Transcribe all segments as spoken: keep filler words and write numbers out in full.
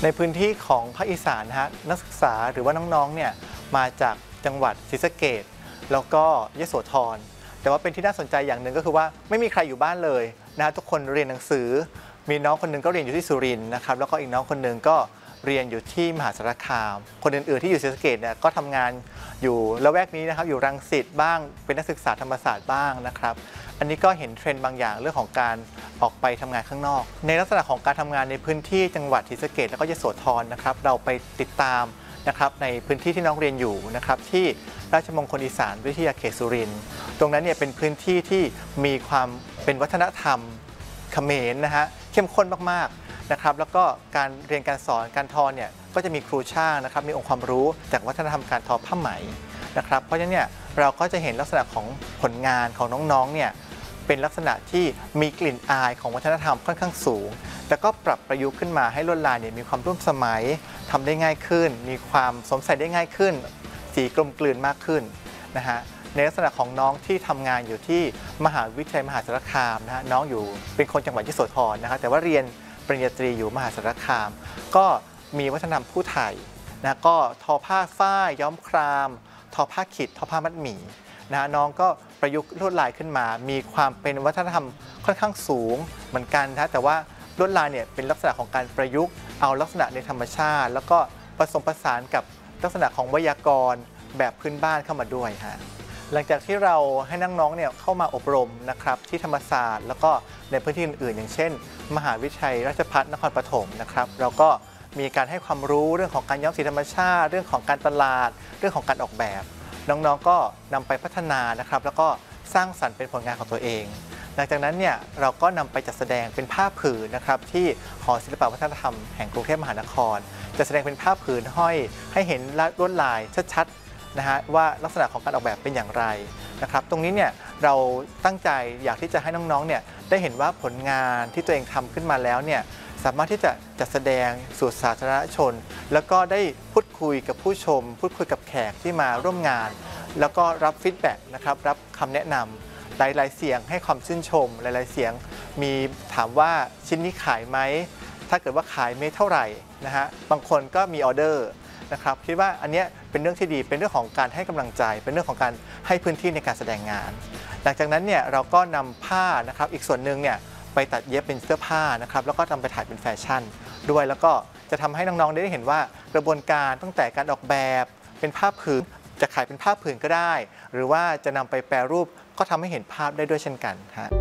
ในพื้นที่ของภาคอีสานนะฮะนักศึกษาหรือว่าน้องๆเนี่ยมาจากจังหวัดศรีสะเกษแล้วก็ยโสธรแต่ว่าเป็นที่น่าสนใจอย่างหนึ่งก็คือว่าไม่มีใครอยู่บ้านเลยนะฮะทุกคนเรียนหนังสือมีน้องคนหนึ่งก็เรียนอยู่ที่สุรินทร์นะครับแล้วก็อีกน้องคนหนึ่งก็เรียนอยู่ที่มหาสารคามคนอื่นๆที่อยู่ศรีสะเกษเนี่ยก็ทำงานอยู่ละแวกนี้นะครับอยู่รังสิตบ้างเป็นนักศึกษาธรรมศาสตร์บ้างนะครับอันนี้ก็เห็นเทรนด์บางอย่างเรื่องของการออกไปทำงานข้างนอกในลักษณะของการทำงานในพื้นที่จังหวัดศรีสะเกษแล้วก็ยโสธรนะครับเราไปติดตามนะครับในพื้นที่ที่น้องเรียนอยู่นะครับที่ราชมงคลอีสานวิทยาเขตสุรินทร์ตรงนั้นเนี่ยเป็นพื้นที่ที่มีความเป็นวัฒนธรรมเขมรนะฮะเข้มข้นมากๆนะครับแล้วก็การเรียนการสอนการทอเนี่ยก็จะมีครูช่างนะครับมีองค์ความรู้จากวัฒนธรรมการทอผ้าไหมนะครับเพราะฉะนั้นเนี่ยเราก็จะเห็นลักษณะของผลงานของน้องๆเนี่ยเป็นลักษณะที่มีกลิ่นอายของวัฒนธรรมค่อนข้างสูงแต่ก็ปรับประยุกต์ขึ้นมาให้ลวดลายเนี่ยมีความร่วมสมัยทำได้ง่ายขึ้นมีความสวมใส่ได้ง่ายขึ้นสีกลมกลืนมากขึ้นนะฮะในลักษณะของน้องที่ทำงานอยู่ที่มหาวิทยาลัยมหาสารคามนะฮะน้องอยู่เป็นคนจังหวัดยโสธรนะครับแต่ว่าเรียนปริญญาตรีอยู่มหาสารคามก็มีวัฒนธรรมผู้ไทยนะก็ทอผ้าฝ้ายย้อมครามทอผ้าขิดทอผ้ามัดหมี่นะฮะน้องก็ประยุกต์ลวดลายขึ้นมามีความเป็นวัฒนธรรมค่อนข้างสูงเหมือนกันนะแต่ว่าลวดลายเนี่ยเป็นลักษณะของการประยุกต์เอาลักษณะในธรรมชาติแล้วก็ผสมผสานกับลักษณะของไวยากรณ์แบบพื้นบ้านเข้ามาด้วยฮะหลังจากที่เราให้น้องๆเนี่ยเข้ามาอบรมนะครับที่ธรรมศาสตร์แล้วก็ในพื้นที่อื่นๆอย่างเช่นมหาวิทยาลัยราชภัฏนครปฐมนะครับเราก็มีการให้ความรู้เรื่องของการย้อมสีธรรมชาติเรื่องของการตลาดเรื่องของการออกแบบน้องๆก็นำไปพัฒนานะครับแล้วก็สร้างสรรค์เป็นผลงานของตัวเองหลังจากนั้นเนี่ยเราก็นำไปจัดแสดงเป็นผ้าผืนนะครับที่หอศิลปวัฒนธรรมแห่งกรุงเทพมหานครจะแสดงเป็นผ้าผืนห้อยให้เห็นลวดลายชัดๆนะฮะว่าลักษณะของการออกแบบเป็นอย่างไรนะครับตรงนี้เนี่ยเราตั้งใจอยากที่จะให้น้องๆเนี่ยได้เห็นว่าผลงานที่ตัวเองทำขึ้นมาแล้วเนี่ยสามารถที่จะจัดแสดงสู่สาธารณชนแล้วก็ได้พูดคุยกับผู้ชมพูดคุยกับแขกที่มาร่วมงานแล้วก็รับฟีดแบ็กนะครับรับคำแนะนำหลายๆเสียงให้ความชื่นชมหลายๆเสียงมีถามว่าชิ้นนี้ขายไหมถ้าเกิดว่าขายไม่เท่าไหร่นะฮะบางคนก็มีออเดอร์นะครับคิดว่าอันนี้เป็นเรื่องที่ดีเป็นเรื่องของการให้กำลังใจเป็นเรื่องของการให้พื้นที่ในการแสดงงานหลังจากนั้นเนี่ยเราก็นำผ้านะครับอีกส่วนหนึ่งเนี่ยไปตัดเย็บเป็นเสื้อผ้านะครับแล้วก็นำไปถ่ายเป็นแฟชั่นด้วยแล้วก็จะทำให้น้องๆได้เห็นว่ากระบวนการตั้งแต่การออกแบบเป็นผ้าผืนจะขายเป็นผ้าผืนก็ได้หรือว่าจะนำไปแปรรูปก็ทำให้เห็นภาพได้ด้วยเช่นกันฮะ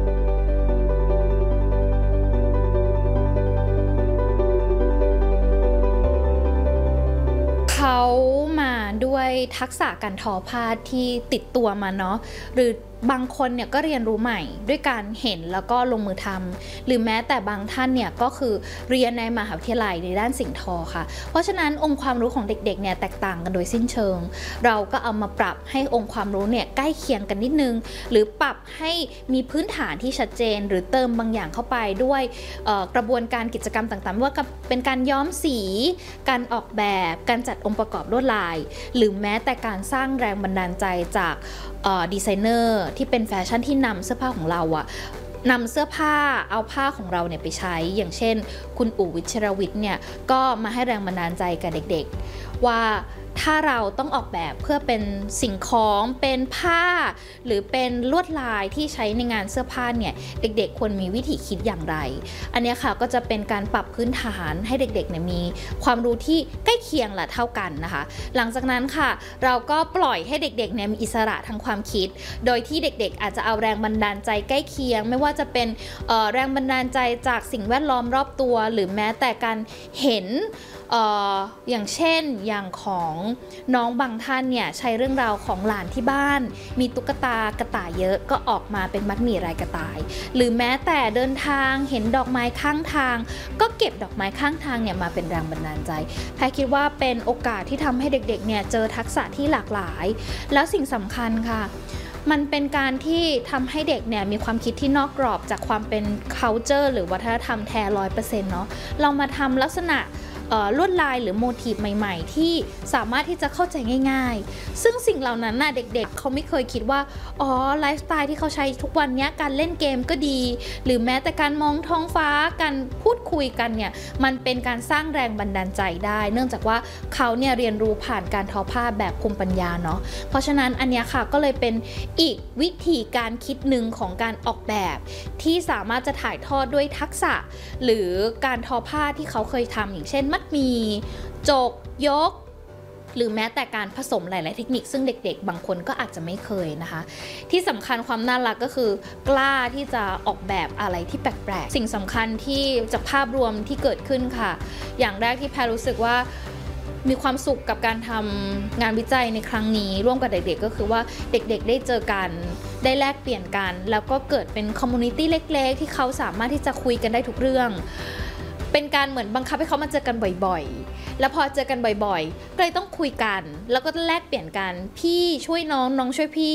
เขามาด้วยทักษะการทอผ้าที่ติดตัวมาเนาะหรือบางคนเนี่ยก็เรียนรู้ใหม่ด้วยการเห็นแล้วก็ลงมือทำหรือแม้แต่บางท่านเนี่ยก็คือเรียนในมหาวิทยาลัยในด้านสิ่งทอค่ะเพราะฉะนั้นองค์ความรู้ของเด็กๆเนี่ยแตกต่างกันโดยสิ้นเชิงเราก็เอามาปรับให้องค์ความรู้เนี่ยใกล้เคียงกันนิดนึงหรือปรับให้มีพื้นฐานที่ชัดเจนหรือเติมบางอย่างเข้าไปด้วยกระบวนการกิจกรรมต่างๆไม่ว่าเป็นการย้อมสีการออกแบบการจัดองค์ประกอบลวดลายหรือแม้แต่การสร้างแรงบันดาลใจจากดีไซเนอร์ที่เป็นแฟชั่นที่นำเสื้อผ้าของเราอะนำเสื้อผ้าเอาผ้าของเราเนี่ยไปใช้อย่างเช่นคุณอู๋วิชรวิทย์เนี่ยก็มาให้แรงบันดาลใจกับเด็กๆว่าถ้าเราต้องออกแบบเพื่อเป็นสิ่งของเป็นผ้าหรือเป็นลวดลายที่ใช้ในงานเสื้อผ้าเนี่ยเด็กๆควรมีวิธีคิดอย่างไรอันนี้ค่ะก็จะเป็นการปรับพื้นฐานให้เด็กๆเนี่ยมีความรู้ที่ใกล้เคียงและเท่ากันนะคะหลังจากนั้นค่ะเราก็ปล่อยให้เด็กๆเนี่ยมีอิสระทางความคิดโดยที่เด็กๆอาจจะเอาแรงบันดาลใจใกล้เคียงไม่ว่าจะเป็นแรงบันดาลใจจากสิ่งแวดล้อมรอบตัวหรือแม้แต่การเห็น เอ่อ อย่างเช่นอย่างของน้องบางท่านเนี่ยใช้เรื่องราวของหลานที่บ้านมีตุ๊กตากระต่ายเยอะก็ออกมาเป็นมัดหมี่ลายกระต่ายหรือแม้แต่เดินทางเห็นดอกไม้ข้างทางก็เก็บดอกไม้ข้างทางเนี่ยมาเป็นแรงบันดาลใจแพรคิดว่าเป็นโอกาสที่ทำให้เด็กๆเนี่ยเจอทักษะที่หลากหลายแล้วสิ่งสำคัญค่ะมันเป็นการที่ทำให้เด็กเนี่ยมีความคิดที่นอกกรอบจากความเป็น culture หรือวัฒนธรรมแท้ ร้อยเปอร์เซ็นต์ เนาะเรามาทำลักษณะลวดลายหรือโมทีฟใหม่ๆที่สามารถที่จะเข้าใจง่ายๆซึ่งสิ่งเหล่านั้นน่ะเด็กๆเขาไม่เคยคิดว่าอ๋อไลฟ์สไตล์ที่เขาใช้ทุกวันนี้การเล่นเกมก็ดีหรือแม้แต่การมองท้องฟ้าการพูดคุยกันเนี่ยมันเป็นการสร้างแรงบันดาลใจได้เนื่องจากว่าเขาเนี่ยเรียนรู้ผ่านการทอผ้าแบบภูมิปัญญาเนาะเพราะฉะนั้นอันนี้ค่ะก็เลยเป็นอีกวิธีการคิดหนึ่งของการออกแบบที่สามารถจะถ่ายทอดด้วยทักษะหรือการทอผ้าที่เขาเคยทำอย่างเช่นมัดหมี่จกยกหรือแม้แต่การผสมหลายๆเทคนิคซึ่งเด็กๆบางคนก็อาจจะไม่เคยนะคะที่สำคัญความน่ารักก็คือกล้าที่จะออกแบบอะไรที่แปลกๆสิ่งสำคัญที่จากภาพรวมที่เกิดขึ้นค่ะอย่างแรกที่แพรรู้สึกว่ามีความสุขกับการทำงานวิจัยในครั้งนี้ร่วมกับเด็กๆก็คือว่าเด็กๆได้เจอกันได้แลกเปลี่ยนกันแล้วก็เกิดเป็นคอมมูนิตี้เล็กๆที่เขาสามารถที่จะคุยกันได้ทุกเรื่องเป็นการเหมือนบังคับให้เขามาเจอกันบ่อยๆแล้วพอเจอกันบ่อยๆก็เลยต้องคุยกันแล้วก็แลกเปลี่ยนกันพี่ช่วยน้องน้องช่วยพี่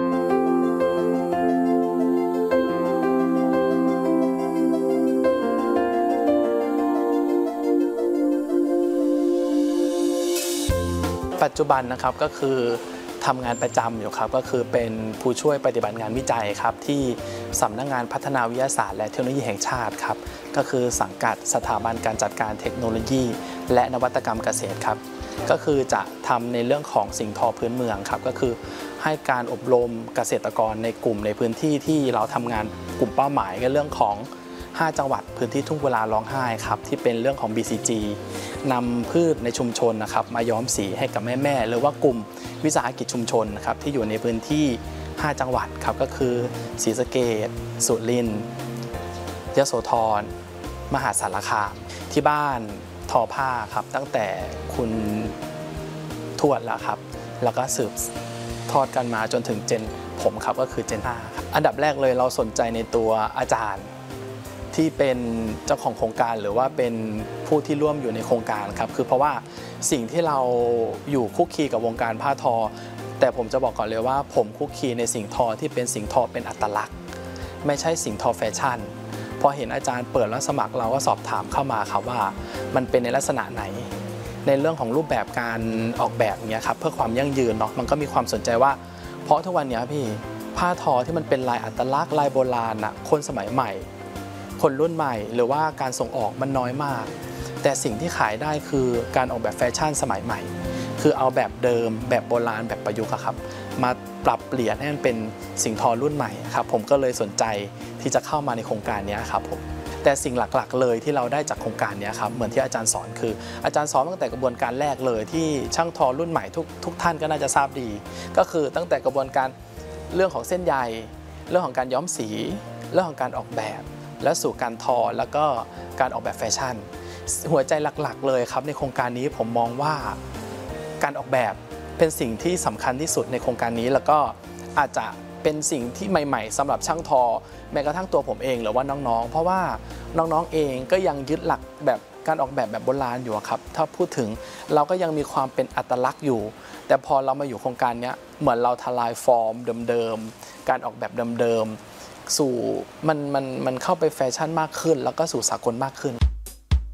ปัจจุบันนะครับก็คือทำงานประจำอยู่ครับก็คือเป็นผู้ช่วยปฏิบัติงานวิจัยครับที่สำนักงานพัฒนาวิทยาศาสตร์และเทคโนโลยีแห่งชาติครับก็คือสังกัดสถาบันการจัดการเทคโนโลยีและนวัตกรรมเกษตรครับก็คือจะทำในเรื่องของสิ่งทอพื้นเมืองครับก็คือให้การอบรมเกษตรกรในกลุ่มในพื้นที่ที่เราทำงานกลุ่มเป้าหมายในเรื่องของห้าจังหวัดพื้นที่ทุ่งกุลาร้องไห้ครับที่เป็นเรื่องของ บี ซี จี นำพืชในชุมชนนะครับมาย้อมสีให้กับแม่ๆหรือว่ากลุ่มวิสาหกิจชุมชนนะครับที่อยู่ในพื้นที่ห้าจังหวัดครับก็คือศรีสะเกษสุรินทร์ยโสธรมหาสารคามที่บ้านทอผ้าครับตั้งแต่คุณทวดแล้วครับแล้วก็สืบทอดกันมาจนถึงเจนผมครับก็คือเจนห้าครับอันดับแรกเลยเราสนใจในตัวอาจารย์ที่เป็นเจ้าของโครงการหรือว่าเป็นผู้ที่ร่วมอยู่ในโครงการครับคือเพราะว่าสิ่งที่เราอยู่คุกคีกับวงการผ้าทอแต่ผมจะบอกก่อนเลยว่าผมคุกคีในสิ่งทอที่เป็นสิ่งทอเป็นอัตลักษณ์ไม่ใช่สิ่งทอแฟชั่นพอเห็นอาจารย์เปิดรับสมัครเราก็สอบถามเข้ามาครับว่ามันเป็นในลักษณะไหนในเรื่องของรูปแบบการออกแบบเนี้ยครับเพื่อความยั่งยืนเนาะมันก็มีความสนใจว่าเพราะทุกวันนี้พี่ผ้าทอที่มันเป็นลายอัตลักษณ์ลายโบราณน่ะคนสมัยใหม่คนรุ่นใหม่หรือว่าการส่งออกมันน้อยมากแต่สิ่งที่ขายได้คือการออกแบบแฟชั่นสมัยใหม่คือเอาแบบเดิมแบบโบราณแบบประยุกต์ครับมาปรับเปลี่ยนให้มันเป็นสิ่งทอรุ่นใหม่ครับผมก็เลยสนใจที่จะเข้ามาในโครงการนี้ครับผมแต่สิ่งหลักๆเลยที่เราได้จากโครงการนี้ครับเหมือนที่อาจารย์สอนคืออาจารย์สอนตั้งแต่กระบวนการแรกเลยที่ช่างทอรุ่นใหม่ทุกทุกท่านก็น่าจะทราบดีก็คือตั้งแต่กระบวนการเรื่องของเส้นใยเรื่องของการย้อมสีเรื่องของการออกแบบและสู่การทอแล้วก็การออกแบบแฟชั่นหัวใจหลักๆเลยครับในโครงการนี้ผมมองว่าการออกแบบเป็นสิ่งที่สำคัญที่สุดในโครงการนี้แล้วก็อาจจะเป็นสิ่งที่ใหม่ๆสำหรับช่างทอแม้กระทั่งตัวผมเองหรือว่าน้องๆเพราะว่าน้องๆเองก็ยังยึดหลักแบบการออกแบบแบบโบราณอยู่ครับถ้าพูดถึงเราก็ยังมีความเป็นอัตลักษณ์อยู่แต่พอเรามาอยู่โครงการนี้เหมือนเราทลายฟอร์มเดิมๆการออกแบบเดิมๆสู่มันมันมันเข้าไปแฟชั่นมากขึ้นแล้วก็สู่สากลมากขึ้น